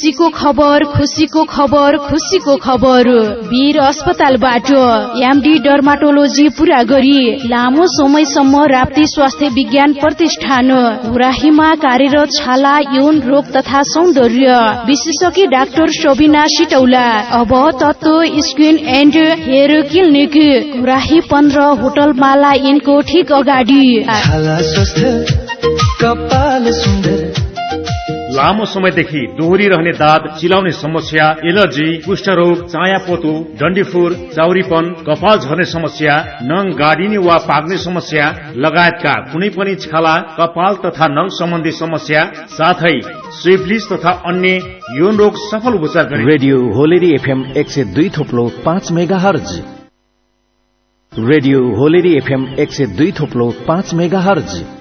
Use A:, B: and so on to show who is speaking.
A: खुसीको खबर खुसीको खबर वीर अस्पतालबाट एमडी डर्माटोलोजी पूरा गरी लामो समयसम्म राप्ती स्वास्थ्य विज्ञान प्रतिष्ठान घुराहीमा कार्यरत छाला यौन रोग तथा सौन्दर्य विशेषज्ञ डाक्टर सबिना सिटौला अब तत्व skin and hair clinic घुराही 15 hotel माला इनको ठीक अगाडि।
B: लामो समयदेखि दोहोरी रहने दाद, चिलाउने समस्या, एलर्जी, कुष्ठरोग, चायापोतो, डन्डीफोर, चाउरीपन, कपाल झर्ने समस्या, नङ गाडिने वा पाक्ने समस्या लगायतका कुनै पनि छाला, कपाल तथा नङ सम्बन्धी समस्या साथै स्विफ्लिस तथा अन्य यौन रोग सफल उपचार गर्ने
C: radio होलेरी FM 102.5 megahertz. Radio होलेरी FM 102.5 megahertz.